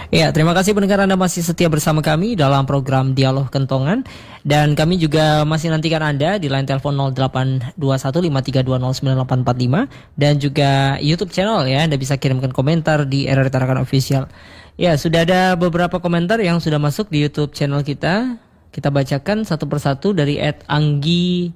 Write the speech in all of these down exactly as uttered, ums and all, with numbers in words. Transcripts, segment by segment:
Ya, terima kasih pendengar, Anda masih setia bersama kami dalam program Dialog Kentongan. Dan kami juga masih nantikan Anda di line telepon nol delapan dua satu lima tiga dua nol sembilan delapan empat lima. Dan juga YouTube channel ya, Anda bisa kirimkan komentar di R R Tarakan Official. Ya, sudah ada beberapa komentar yang sudah masuk di YouTube channel kita. Kita bacakan satu persatu dari at Anggi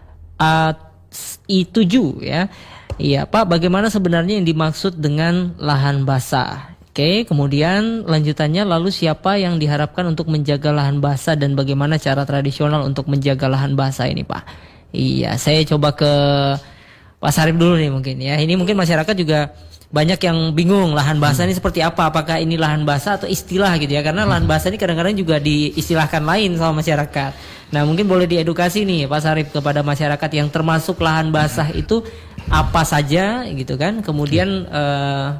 I tujuh ya. Iya Pak, bagaimana sebenarnya yang dimaksud dengan lahan basah? Oke, kemudian lanjutannya, lalu siapa yang diharapkan untuk menjaga lahan basah dan bagaimana cara tradisional untuk menjaga lahan basah ini Pak? Iya, saya coba ke Pak Sarip dulu nih mungkin ya. Ini mungkin masyarakat juga banyak yang bingung lahan basah ini seperti apa? Apakah ini lahan basah atau istilah gitu ya? Karena lahan basah ini kadang-kadang juga diistilahkan lain sama masyarakat. Nah mungkin boleh diedukasi nih Pak Sarip kepada masyarakat yang termasuk lahan basah itu apa saja gitu kan? Kemudian uh,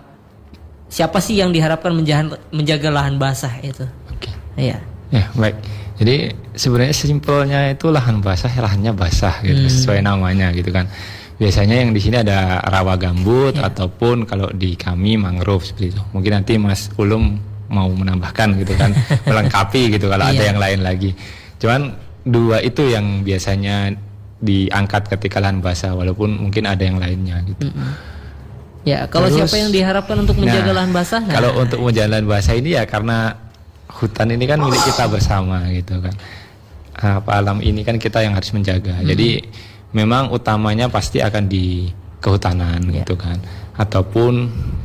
siapa sih yang diharapkan menjaga, menjaga lahan basah itu? Oke. Iya. Ya, baik. Jadi sebenarnya simpelnya itu lahan basah, lahannya basah gitu, hmm. sesuai namanya gitu kan. Biasanya yang di sini ada rawa gambut ya. Ataupun kalau di kami mangrove seperti itu. Mungkin nanti Mas Ulum mau menambahkan gitu kan, melengkapi gitu kalau ya. Ada yang lain lagi. Cuman dua itu yang biasanya diangkat ketika lahan basah, walaupun mungkin ada yang lainnya gitu. Hmm. Ya, kalau Terus, siapa yang diharapkan untuk menjaga nah, lahan basah? Nah, kalau untuk menjaga lahan basah ini ya karena hutan ini kan milik kita bersama gitu kan. Apa alam ini kan kita yang harus menjaga. Hmm. Jadi memang utamanya pasti akan di kehutanan yeah. gitu kan. Ataupun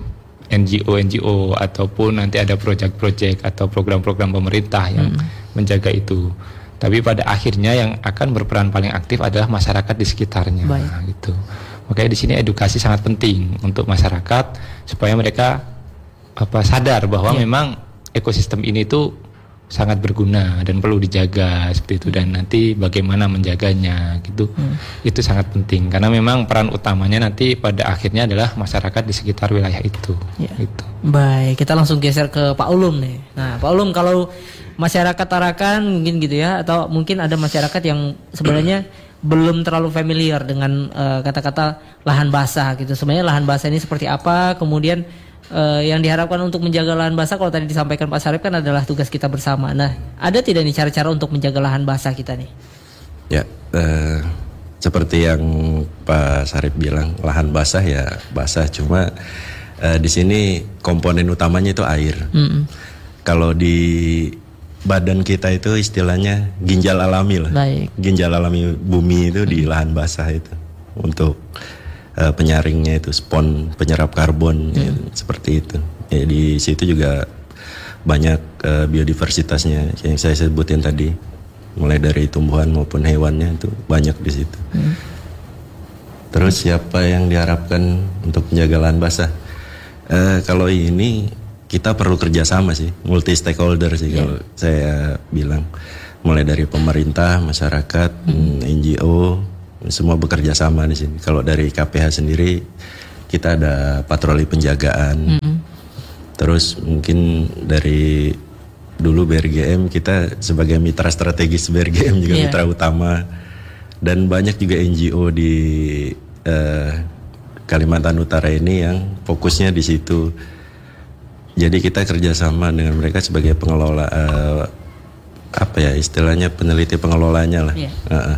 N G O N G O ataupun nanti ada proyek-proyek atau program-program pemerintah yang hmm. menjaga itu. Tapi pada akhirnya yang akan berperan paling aktif adalah masyarakat di sekitarnya. Nah, gitu. Makanya di sini edukasi sangat penting untuk masyarakat supaya mereka apa sadar bahwa yeah. memang ekosistem ini tuh sangat berguna dan perlu dijaga seperti itu, dan nanti bagaimana menjaganya gitu. Hmm. Itu sangat penting karena memang peran utamanya nanti pada akhirnya adalah masyarakat di sekitar wilayah itu. Yeah. Gitu. Baik, kita langsung geser ke Pak Ulum nih. Nah, Pak Ulum, kalau masyarakat Tarakan mungkin gitu ya, atau mungkin ada masyarakat yang sebenarnya belum terlalu familiar dengan uh, kata-kata lahan basah gitu. Sebenarnya lahan basah ini seperti apa? Kemudian uh, yang diharapkan untuk menjaga lahan basah, kalau tadi disampaikan Pak Sarip kan adalah tugas kita bersama. Nah, ada tidak nih cara-cara untuk menjaga lahan basah kita nih? Ya, uh, seperti yang Pak Sarip bilang, lahan basah ya basah. Cuma uh, di sini komponen utamanya itu air. Mm-hmm. Kalau di badan kita itu istilahnya ginjal alami lah. Baik. Ginjal alami bumi itu di lahan basah itu untuk uh, penyaringnya itu spon penyerap karbon hmm. ya, seperti itu. Ya, di situ juga banyak uh, biodiversitasnya yang saya sebutin tadi, mulai dari tumbuhan maupun hewannya itu banyak di situ. Hmm. Terus siapa yang diharapkan untuk menjaga lahan basah? Uh, kalau ini kita perlu kerjasama sih, multi stakeholder sih yeah. kalau saya bilang, mulai dari pemerintah, masyarakat, mm. N G O, semua bekerja sama di sini. Kalau dari K P H sendiri kita ada patroli penjagaan, mm. terus mungkin dari dulu B R G M kita sebagai mitra strategis B R G M juga yeah. mitra utama, dan banyak juga N G O di uh, Kalimantan Utara ini yang fokusnya di situ. Jadi kita kerjasama dengan mereka sebagai pengelola, uh, apa ya istilahnya, peneliti pengelolanya lah. Yeah. Uh,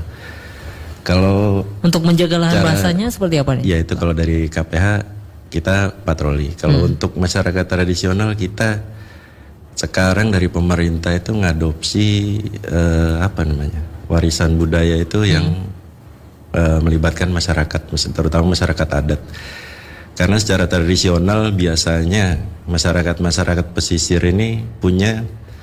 kalau untuk menjaga lahan basahnya seperti apa nih? Ya itu kalau dari K P H kita patroli. Kalau hmm. untuk masyarakat tradisional kita sekarang dari pemerintah itu ngadopsi uh, apa namanya warisan budaya itu hmm. yang uh, melibatkan masyarakat, terutama masyarakat adat. Karena secara tradisional biasanya masyarakat-masyarakat pesisir ini punya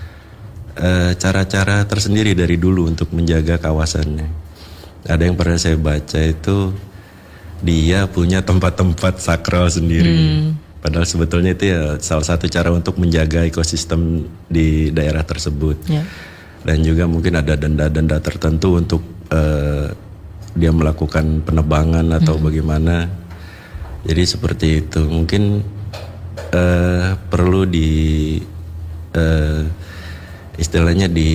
e, cara-cara tersendiri dari dulu untuk menjaga kawasannya. Ada yang pernah saya baca itu dia punya tempat-tempat sakral sendiri. Hmm. Padahal sebetulnya itu ya salah satu cara untuk menjaga ekosistem di daerah tersebut. Yeah. Dan juga mungkin ada denda-denda tertentu untuk e, dia melakukan penebangan atau hmm. bagaimana. Jadi seperti itu, mungkin uh, perlu di uh, istilahnya di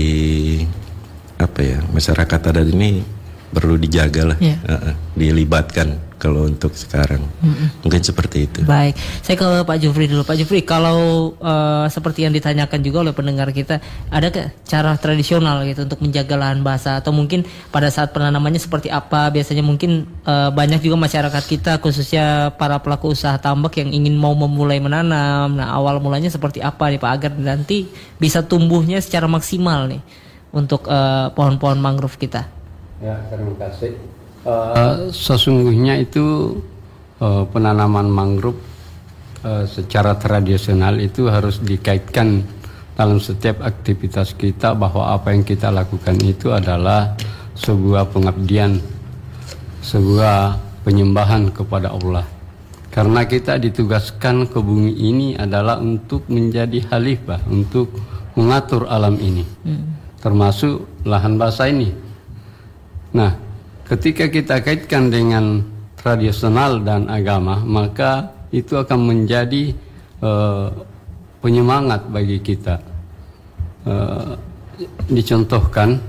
apa ya, masyarakat adat ini perlu dijaga lah, yeah. uh, uh, dilibatkan kalau untuk sekarang. Mm-hmm. Mungkin seperti itu. Baik, saya ke Pak Jufri dulu. Pak Jufri, kalau uh, seperti yang ditanyakan juga oleh pendengar kita, ada ke cara tradisional gitu untuk menjaga lahan basah, atau mungkin pada saat penanamannya seperti apa? Biasanya mungkin uh, banyak juga masyarakat kita, khususnya para pelaku usaha tambak yang ingin mau memulai menanam. Nah, awal mulanya seperti apa nih Pak, agar nanti bisa tumbuhnya secara maksimal nih untuk uh, pohon-pohon mangrove kita? Ya, terima kasih. Uh, sesungguhnya itu uh, penanaman mangrove uh, secara tradisional itu harus dikaitkan dalam setiap aktivitas kita, bahwa apa yang kita lakukan itu adalah sebuah pengabdian, sebuah penyembahan kepada Allah. Karena kita ditugaskan ke bumi ini adalah untuk menjadi khalifah, untuk mengatur alam ini, hmm. termasuk lahan basah ini. Nah, ketika kita kaitkan dengan tradisional dan agama, maka itu akan menjadi uh, penyemangat bagi kita. Uh, dicontohkan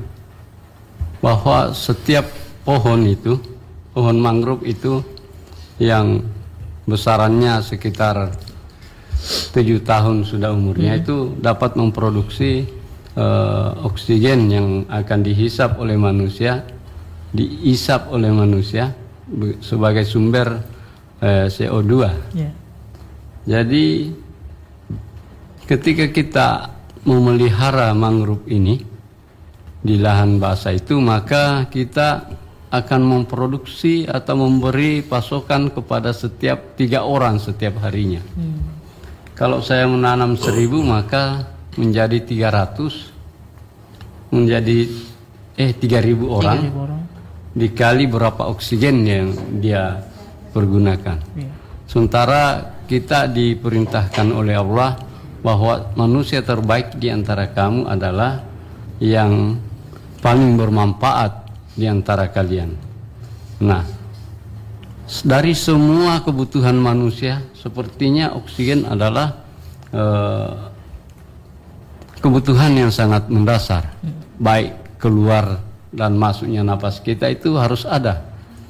bahwa setiap pohon itu, pohon mangrove itu yang besarannya sekitar tujuh tahun sudah umurnya, hmm. itu dapat memproduksi uh, oksigen yang akan dihisap oleh manusia, diisap oleh manusia sebagai sumber eh, C O dua. Yeah. Jadi ketika kita memelihara mangrove ini di lahan basah itu, maka kita akan memproduksi atau memberi pasokan kepada setiap tiga orang setiap harinya. Hmm. Kalau saya menanam seribu, maka menjadi tiga ratus, menjadi eh tiga ribu orang. tiga ribu orang. Dikali berapa oksigen yang dia pergunakan. Ya. Sementara kita diperintahkan oleh Allah bahwa manusia terbaik di antara kamu adalah yang paling bermanfaat di antara kalian. Nah, dari semua kebutuhan manusia, sepertinya oksigen adalah eh, kebutuhan yang sangat mendasar, ya. Baik keluar dan masuknya napas kita itu harus ada.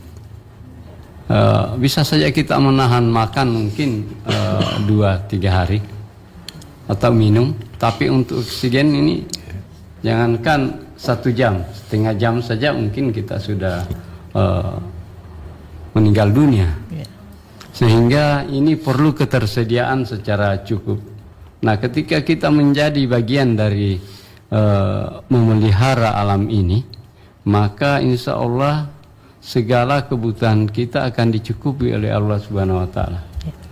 Uh, bisa saja kita menahan makan mungkin uh, dua tiga hari atau minum, tapi untuk oksigen ini jangankan satu jam, setengah jam saja mungkin kita sudah uh, meninggal dunia. Sehingga ini perlu ketersediaan secara cukup. Nah, ketika kita menjadi bagian dari uh, memelihara alam ini, maka insya Allah segala kebutuhan kita akan dicukupi oleh Allah Subhanahu Wa Taala.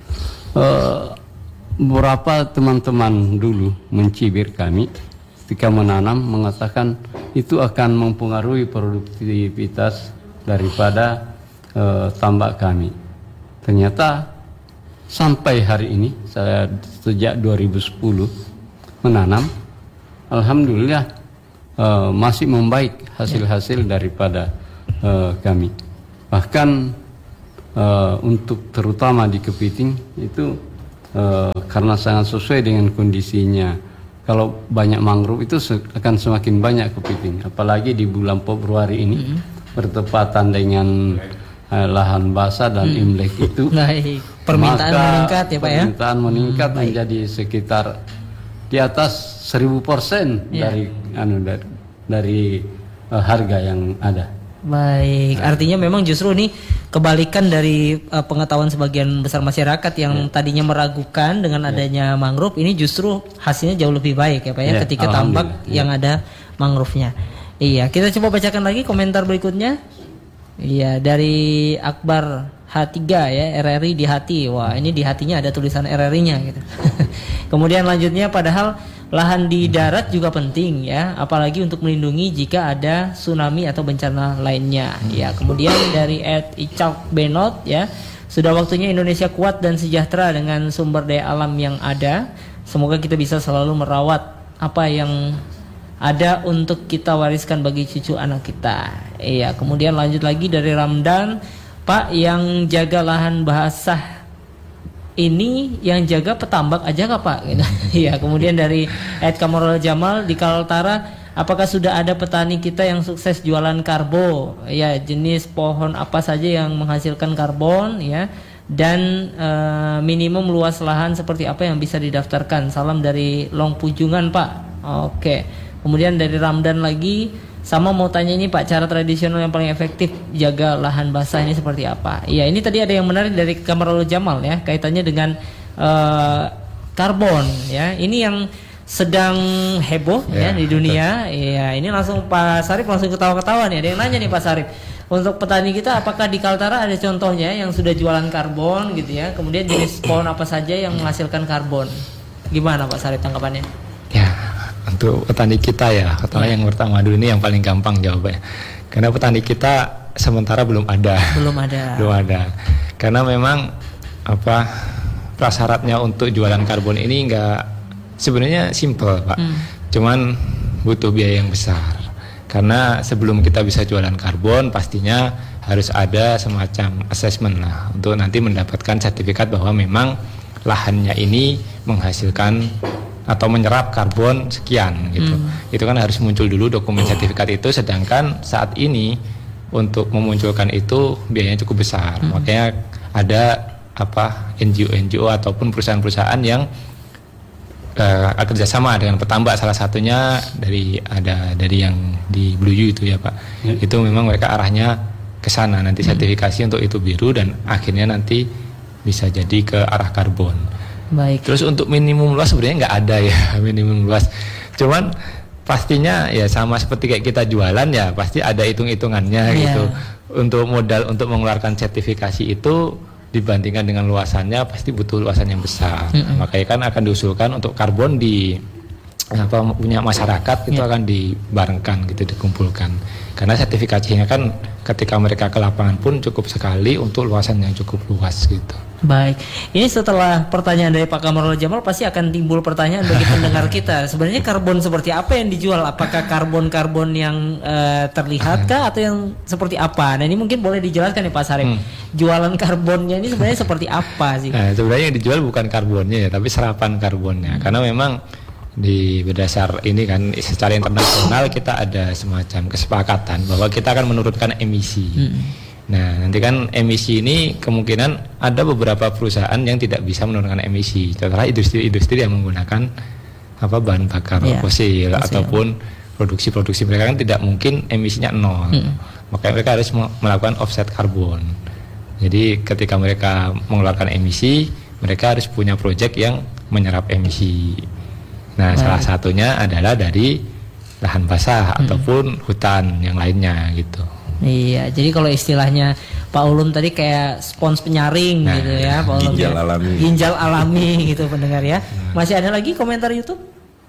Uh, beberapa teman-teman dulu mencibir kami ketika menanam, mengatakan itu akan mempengaruhi produktivitas daripada uh, tambak kami. Ternyata sampai hari ini, saya sejak dua ribu sepuluh menanam, alhamdulillah Uh, masih membaik hasil-hasil daripada uh, kami. Bahkan uh, untuk terutama di kepiting itu uh, karena sangat sesuai dengan kondisinya. Kalau banyak mangrove itu se- akan semakin banyak kepiting. Apalagi di bulan Februari ini, mm-hmm. bertepatan dengan uh, lahan basah dan mm. Imlek itu. Baik. Permintaan maka meningkat ya Pak ya? Permintaan meningkat hmm, menjadi sekitar di atas seribu persen yeah. dari anu dari, dari uh, harga yang ada. Baik, nah. Artinya memang justru nih kebalikan dari uh, pengetahuan sebagian besar masyarakat yang yeah. tadinya meragukan dengan yeah. adanya mangrove, ini justru hasilnya jauh lebih baik ya Pak ya, yeah. ketika tambak yeah. yang ada mangrove-nya. Iya, kita coba bacakan lagi komentar berikutnya. Iya, dari Akbar H tiga ya, R R I di hati. Wah, ini di hatinya ada tulisan R R I-nya gitu. Kemudian lanjutnya, padahal lahan di darat juga penting ya, apalagi untuk melindungi jika ada tsunami atau bencana lainnya. Ya, kemudian dari Ed Icak Benot ya, sudah waktunya Indonesia kuat dan sejahtera dengan sumber daya alam yang ada. Semoga kita bisa selalu merawat apa yang ada untuk kita wariskan bagi cucu anak kita. Iya, kemudian lanjut lagi dari Ramdan, Pak, yang jaga lahan basah ini yang jaga petambak aja kah Pak? Iya, kemudian dari Ed Kamarul Jamal di Kaltara, apakah sudah ada petani kita yang sukses jualan karbo? Ya, jenis pohon apa saja yang menghasilkan karbon ya? Dan e, minimum luas lahan seperti apa yang bisa didaftarkan? Salam dari Long Pujungan, Pak. Oke. Kemudian dari Ramdan lagi, sama mau tanya ini Pak, cara tradisional yang paling efektif jaga lahan basah ini seperti apa? Iya, ini tadi ada yang menarik dari Kamarul Jamal ya, kaitannya dengan e, karbon ya. Ini yang sedang heboh ya, ya di dunia. Iya, ini langsung Pak Sarip langsung ketawa-ketawa nih. Ada yang nanya nih Pak Sarip. Untuk petani kita, apakah di Kaltara ada contohnya yang sudah jualan karbon gitu ya? Kemudian jenis pohon apa saja yang menghasilkan karbon? Gimana Pak Sarip tanggapannya? Ya, untuk petani kita ya, pertama yang pertama dulu ini yang paling gampang jawabnya. Karena petani kita sementara belum ada. Belum ada. belum ada. Karena memang apa prasyaratnya untuk jualan karbon ini enggak, sebenarnya simple Pak. Hmm. Cuman butuh biaya yang besar. Karena sebelum kita bisa jualan karbon pastinya harus ada semacam assessment lah untuk nanti mendapatkan sertifikat bahwa memang lahannya ini menghasilkan atau menyerap karbon sekian gitu. Hmm. Itu kan harus muncul dulu dokumen sertifikat itu, sedangkan saat ini untuk memunculkan itu biayanya cukup besar. Hmm. Makanya ada apa N G O-N G O ataupun perusahaan-perusahaan yang Uh, kerjasama dengan petambak, salah satunya dari ada dari yang di Blue U itu ya Pak. Ya. Itu memang mereka arahnya ke sana nanti sertifikasi hmm. untuk itu biru dan akhirnya nanti bisa jadi ke arah karbon. Baik. Terus untuk minimum luas sebenarnya nggak ada ya minimum luas. Cuman pastinya ya sama seperti kayak kita jualan ya pasti ada hitung-hitungannya yeah. gitu. Untuk modal untuk mengeluarkan sertifikasi itu dibandingkan dengan luasannya pasti butuh luasan yang besar. Mm-hmm. Makanya kan akan diusulkan untuk karbon di apa punya masyarakat itu yeah. akan dibarengkan gitu, dikumpulkan. Karena sertifikasinya kan ketika mereka ke lapangan pun cukup sekali untuk luasan yang cukup luas gitu. Baik, ini setelah pertanyaan dari Pak Kamarul Jamal pasti akan timbul pertanyaan bagi pendengar kita. Sebenarnya karbon seperti apa yang dijual? Apakah karbon-karbon yang uh, terlihat kah atau yang seperti apa? Nah ini mungkin boleh dijelaskan nih Pak Sarip. Hmm. Jualan karbonnya ini sebenarnya seperti apa sih? Nah, sebenarnya yang dijual bukan karbonnya ya, tapi serapan karbonnya. Hmm. Karena memang di berdasar ini kan secara internasional kita ada semacam kesepakatan bahwa kita akan menurunkan emisi. Hmm. Nah nanti kan emisi ini kemungkinan ada beberapa perusahaan yang tidak bisa menurunkan emisi. Contohnya industri-industri yang menggunakan apa bahan bakar yeah, fosil, fosil ataupun produksi-produksi mereka kan tidak mungkin emisinya nol. Hmm. Makanya mereka harus melakukan offset karbon. Jadi ketika mereka mengeluarkan emisi, mereka harus punya proyek yang menyerap emisi. Nah, nah salah satunya adalah dari lahan basah hmm. ataupun hutan yang lainnya gitu. Iya, jadi kalau istilahnya Pak Ulum tadi kayak spons penyaring nah, gitu ya, Pak Ulum. Ginjal ya. alami. Ginjal alami gitu pendengar ya. Masih ada lagi komentar YouTube?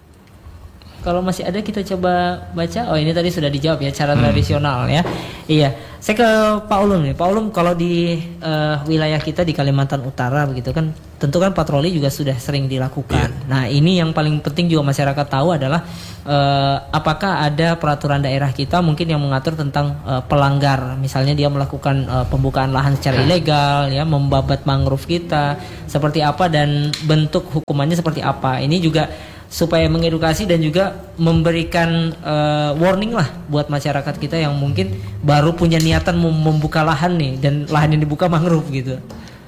Kalau masih ada kita coba baca. Oh ini tadi sudah dijawab ya, cara hmm. tradisional ya. Iya, saya ke Pak Ulum nih. Pak Ulum kalau di uh, wilayah kita di Kalimantan Utara begitu kan, tentu kan patroli juga sudah sering dilakukan. Yeah. Nah ini yang paling penting juga masyarakat tahu adalah uh, apakah ada peraturan daerah kita mungkin yang mengatur tentang uh, pelanggar, misalnya dia melakukan uh, pembukaan lahan secara ilegal, ya, membabat mangrove kita, seperti apa dan bentuk hukumannya seperti apa. Ini juga supaya mengedukasi dan juga memberikan uh, warning lah buat masyarakat kita yang mungkin baru punya niatan membuka lahan nih dan lahan yang dibuka mangrove gitu.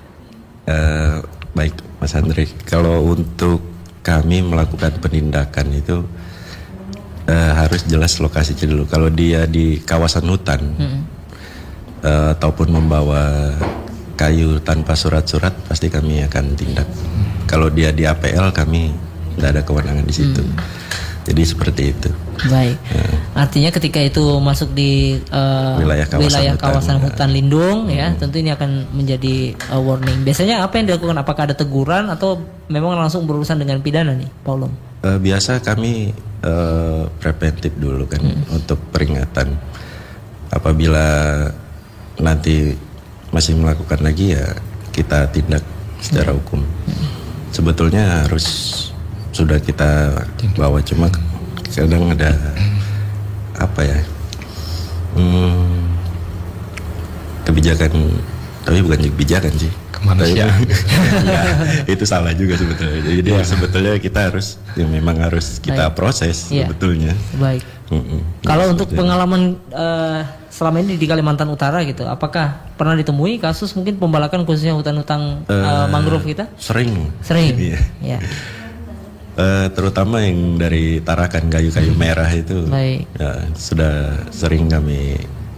Uh, baik Mas Andri, kalau untuk kami melakukan penindakan itu uh, harus jelas lokasinya dulu. Kalau dia di kawasan hutan hmm. uh, ataupun membawa kayu tanpa surat-surat pasti kami akan tindak. Hmm. Kalau dia di A P L kami tidak ada kewenangan di situ. Hmm. Jadi seperti itu. Baik. Ya. Artinya ketika itu masuk di uh, wilayah kawasan, wilayah hutan, kawasan ya. hutan lindung, hmm. ya, tentu ini akan menjadi uh, warning. Biasanya apa yang dilakukan? Apakah ada teguran atau memang langsung berurusan dengan pidana nih, Pak Ulum? Uh, biasa kami uh, preventif dulu kan hmm. untuk peringatan. Apabila nanti masih melakukan lagi ya kita tindak secara hmm. hukum. Hmm. Sebetulnya harus sudah kita bawa, cuma kadang ada apa ya hmm, kebijakan, tapi bukan kebijakan sih, kemanusiaan. Ya, itu salah juga sebetulnya. Jadi Ya. sebetulnya kita harus, ya memang harus kita Baik. proses Ya. sebetulnya. Baik. Mm-mm. Kalau Ya, untuk sebetulnya. pengalaman eh, selama ini di Kalimantan Utara gitu, apakah pernah ditemui kasus mungkin pembalakan khususnya hutan-hutan eh, Eh, mangrove kita? Sering. Sering. Iya. Ya. Eh, terutama yang dari Tarakan kayu-kayu merah itu, Baik. ya, sudah sering kami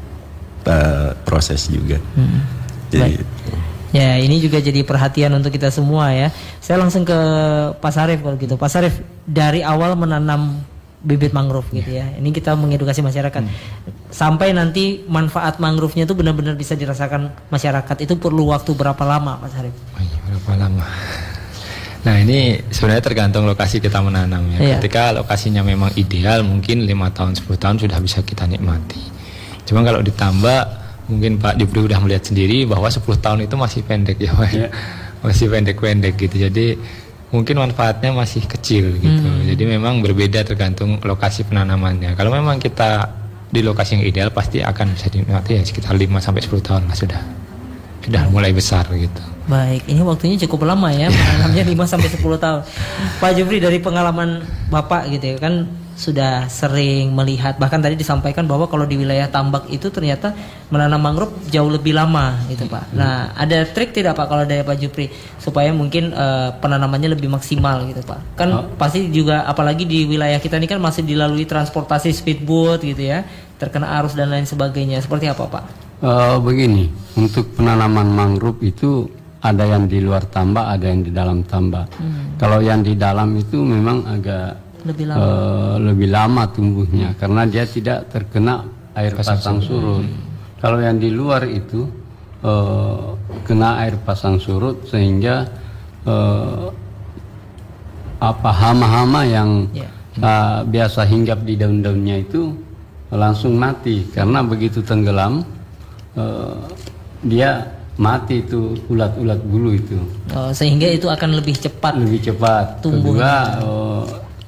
eh, proses juga. Hmm. Jadi Ya, ini juga jadi perhatian untuk kita semua ya. Saya langsung ke Pak Sarif kalau gitu. Pak Sarif, dari awal menanam bibit mangrove gitu ya. Ini kita mengedukasi masyarakat. Sampai nanti manfaat mangrove-nya itu benar-benar bisa dirasakan masyarakat. Itu perlu waktu berapa lama, Pak Sarif? Oh iya, berapa lama? Nah ini sebenarnya tergantung lokasi kita menanam ya. Iya. Ketika lokasinya memang ideal, mungkin lima tahun sepuluh tahun sudah bisa kita nikmati. Cuma kalau ditambah, mungkin Pak Jupri udah melihat sendiri bahwa sepuluh tahun itu masih pendek ya Pak. Iya. Masih pendek-pendek gitu. Jadi mungkin manfaatnya masih kecil gitu. Jadi memang berbeda tergantung lokasi penanamannya. Kalau memang kita di lokasi yang ideal pasti akan bisa dinikmati ya sekitar lima sampai sepuluh tahun lah sudah. Sudah mulai besar gitu. Baik, ini waktunya cukup lama ya, menanamnya lima sampai sepuluh tahun. Pak Jupri, dari pengalaman Bapak gitu ya, kan sudah sering melihat, bahkan tadi disampaikan bahwa kalau di wilayah tambak itu ternyata menanam mangrove jauh lebih lama gitu Pak. Nah, ada trik tidak Pak kalau dari Pak Jupri supaya mungkin eh, penanamannya lebih maksimal gitu Pak? Kan Oh. pasti juga apalagi di wilayah kita ini kan masih dilalui transportasi speedboat gitu ya, terkena arus dan lain sebagainya. Seperti apa Pak? Eh, begini, untuk penanaman mangrove itu ada yang di luar tambak, ada yang di dalam tambak. Kalau yang di dalam itu memang agak Lebih lama. eh, lebih lama tumbuhnya karena dia tidak terkena air pasang, surut. Kalau yang di luar itu eh, kena air pasang surut sehingga eh, apa hama-hama yang Ya. eh, biasa hinggap di daun-daunnya itu langsung mati karena begitu tenggelam eh, dia mati itu ulat-ulat bulu itu Oh, sehingga itu akan lebih cepat. lebih cepat. Tumbuh. Kedua eh,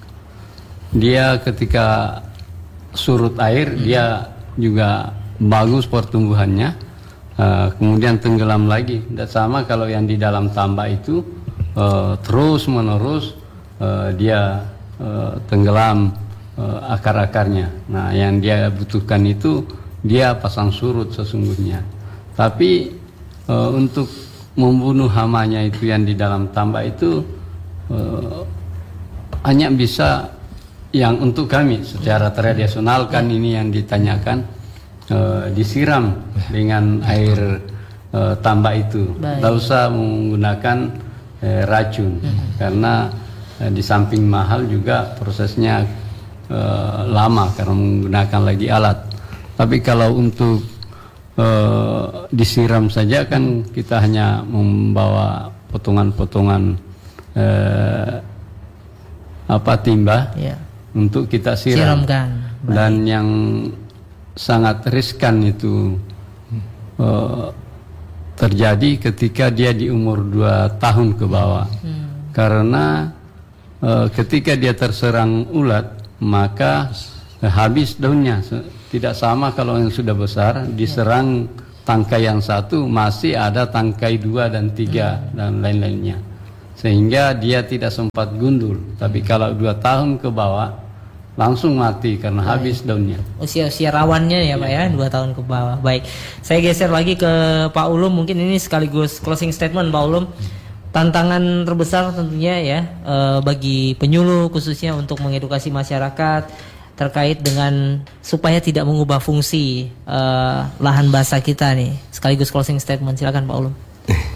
dia ketika surut air dia juga bagus pertumbuhannya. Eh, kemudian tenggelam lagi. Dan sama kalau yang di dalam tambak itu eh, terus menerus eh, dia eh, tenggelam eh, akar-akarnya. Nah, yang dia butuhkan itu dia pasang surut sesungguhnya. Tapi eh, untuk membunuh hamanya itu yang di dalam tambak itu eh, hanya bisa yang untuk kami secara tradisional kan ini yang ditanyakan eh, disiram dengan air eh, tambak itu. Baik. Tidak usah menggunakan eh, racun karena eh, di samping mahal juga prosesnya eh, lama karena menggunakan lagi alat. Tapi kalau untuk eh, disiram saja kan kita hanya membawa potongan-potongan eh, apa timba Ya. untuk kita siram. Siramkan. Dan yang sangat riskan itu eh, terjadi ketika dia di umur dua tahun ke bawah. Karena eh, ketika dia terserang ulat maka eh, habis daunnya. Se- Tidak sama kalau yang sudah besar diserang tangkai yang satu masih ada tangkai dua dan tiga dan lain-lainnya. Sehingga dia tidak sempat gundul. Tapi kalau dua tahun ke bawah langsung mati karena habis daunnya. Usia-usia rawannya ya Pak ya, dua tahun ke bawah. Baik, saya geser lagi ke Pak Ulum. Mungkin ini sekaligus closing statement Pak Ulum. Tantangan terbesar tentunya ya eh, bagi penyuluh khususnya untuk mengedukasi masyarakat terkait dengan supaya tidak mengubah fungsi eh, lahan basah kita nih. Sekaligus closing statement, silakan Pak Ulum.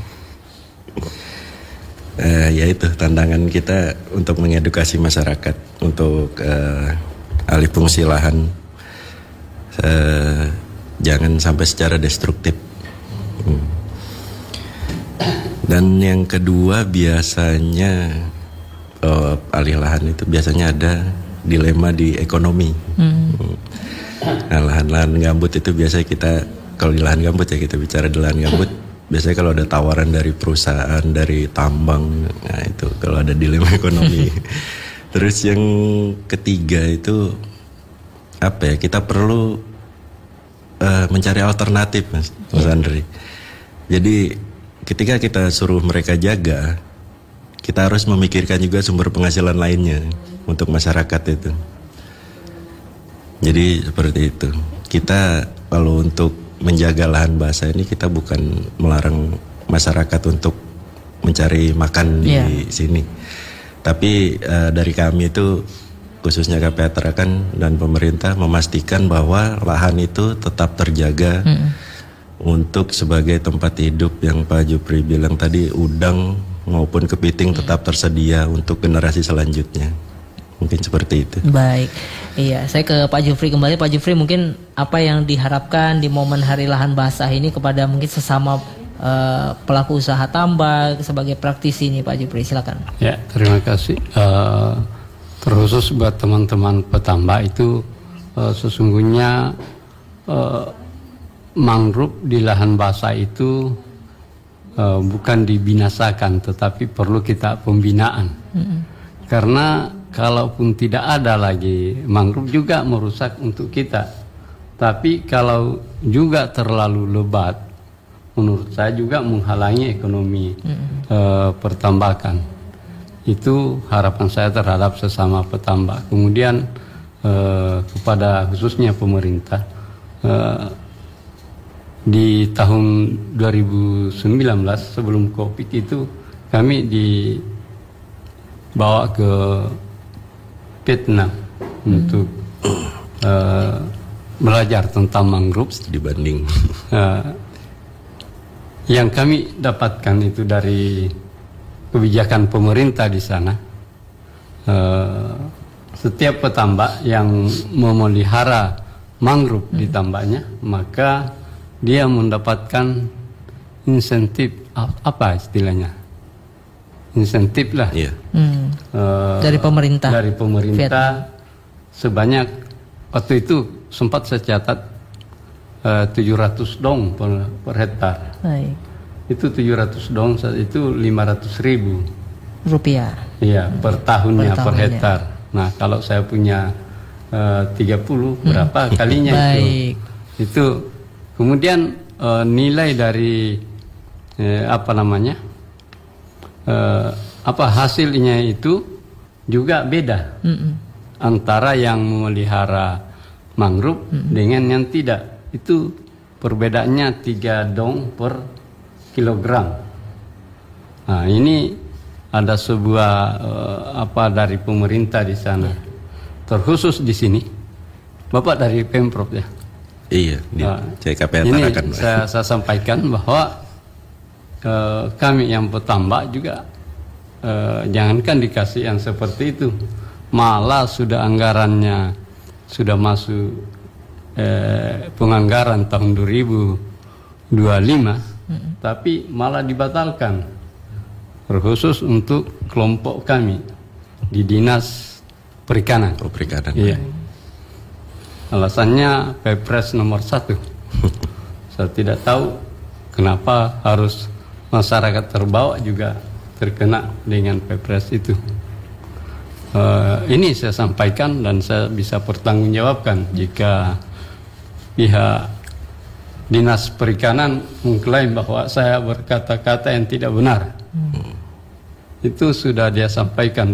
Eh, ya itu tantangan kita untuk mengedukasi masyarakat untuk eh, alih fungsi lahan, eh, jangan sampai secara destruktif. Hmm. Dan yang kedua biasanya eh, alih lahan itu biasanya ada dilema di ekonomi. Hmm. Nah, lahan-lahan gambut itu biasanya kita kalau di lahan gambut ya kita bicara di lahan gambut. Biasanya kalau ada tawaran dari perusahaan, dari tambang, nah itu kalau ada dilema ekonomi. Terus yang ketiga itu apa ya? Kita perlu uh, mencari alternatif, Mas, Mas Andri. Jadi ketika kita suruh mereka jaga, kita harus memikirkan juga sumber penghasilan lainnya untuk masyarakat itu. Jadi seperti itu. Kita kalau untuk menjaga lahan basah ini, kita bukan melarang masyarakat untuk mencari makan di Yeah. sini. Tapi uh, dari kami itu, khususnya K P A Tarakan dan pemerintah, memastikan bahwa lahan itu tetap terjaga mm. untuk sebagai tempat hidup yang Pak Jupri bilang tadi, udang maupun kepiting mm. tetap tersedia untuk generasi selanjutnya. Mungkin seperti itu. Baik, iya, saya ke Pak Jufri kembali. Pak Jufri, mungkin apa yang diharapkan di momen Hari Lahan Basah ini kepada mungkin sesama uh, pelaku usaha tambak sebagai praktisi ini, Pak Jufri, silakan. Ya, terima kasih. Uh, terkhusus buat teman-teman petambak itu, uh, sesungguhnya uh, mangrove di lahan basah itu uh, bukan dibinasakan, tetapi perlu kita pembinaan. Mm-hmm. Karena kalaupun tidak ada lagi mangrove juga merusak untuk kita. Tapi kalau juga terlalu lebat, menurut saya juga menghalangi ekonomi mm. uh, pertambakan. Itu harapan saya terhadap sesama petambak. Kemudian uh, kepada khususnya pemerintah, uh, di tahun dua ribu sembilan belas sebelum Covid itu kami dibawa ke Vietnam hmm. untuk uh, belajar tentang mangrove. Studi banding. Uh, yang kami dapatkan itu dari kebijakan pemerintah di sana. Uh, setiap petambak yang memelihara mangrove hmm. di tambaknya, maka dia mendapatkan insentif, apa istilahnya? Insentif lah. Iya. Hmm. Uh, dari pemerintah. Dari pemerintah Vietnam. Sebanyak waktu itu sempat saya catat uh, tujuh ratus dong per, per hektar. Baik. Itu tujuh ratus dong saat itu lima ratus ribu rupiah. Iya, per tahunnya, per, per hektar. Nah, kalau saya punya uh, tiga puluh berapa hmm. kalinya itu? Itu kemudian uh, nilai dari eh, apa namanya? Uh, apa hasilnya itu juga beda mm-mm. antara yang memelihara mangrove mm-mm. dengan yang tidak. Itu perbedaannya tiga dong per kilogram. Nah, ini ada sebuah uh, apa dari pemerintah di sana. Terkhusus di sini, Bapak dari Pemprov ya. Iya, di uh, C K P A Tarakan. Ini saya, saya sampaikan bahwa Uh, kami yang petambak juga uh, jangankan dikasih yang seperti itu, malah sudah anggarannya sudah masuk uh, penganggaran tahun dua ribu dua puluh lima mm-hmm. tapi malah dibatalkan, terkhusus untuk kelompok kami di Dinas Perikanan. Oh, Perikanan. Iya. Alasannya Perpres nomor satu. Saya tidak tahu kenapa harus masyarakat terbawa juga terkena dengan Perpres itu. Uh, ini saya sampaikan dan saya bisa pertanggungjawabkan jika pihak Dinas Perikanan mengklaim bahwa saya berkata-kata yang tidak benar. Hmm. Itu sudah dia sampaikan.